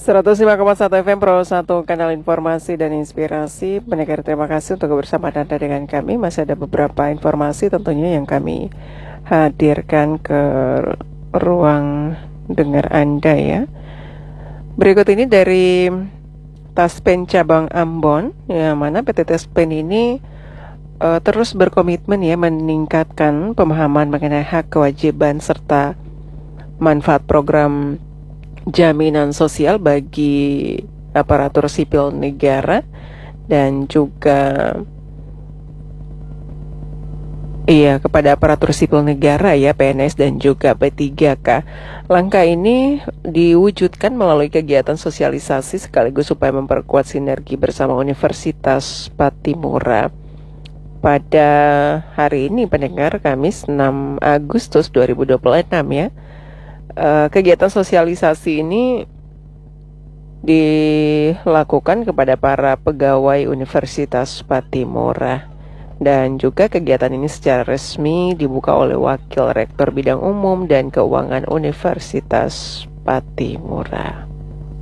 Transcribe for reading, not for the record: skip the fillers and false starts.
105,1 FM Pro 1 kanal informasi dan inspirasi. Pendengar, terima kasih untuk kebersamaan Anda dengan kami. Masih ada beberapa informasi tentunya yang kami hadirkan ke ruang dengar Anda ya. Berikut ini dari Taspen Cabang Ambon, yang mana PT Taspen ini terus berkomitmen ya meningkatkan pemahaman mengenai hak, kewajiban serta manfaat program jaminan sosial bagi aparatur sipil negara dan juga kepada aparatur sipil negara ya, PNS dan juga P3K. Langkah ini diwujudkan melalui kegiatan sosialisasi sekaligus supaya memperkuat sinergi bersama Universitas Patimura. Pada hari ini pendengar, Kamis 6 Agustus 2026 ya. Kegiatan sosialisasi ini dilakukan kepada para pegawai Universitas Patimura, dan juga kegiatan ini secara resmi dibuka oleh Wakil Rektor Bidang Umum dan Keuangan Universitas Patimura.